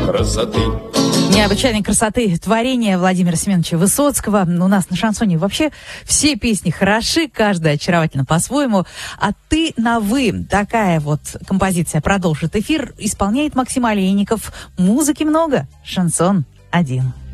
красоты. Необычайной красоты творения Владимира Семеновича Высоцкого. У нас на шансоне вообще все песни хороши, каждая очаровательна по-своему. А «Ты на вы» — такая вот композиция продолжит эфир. Исполняет Максим Олейников. Музыки много, шансон один.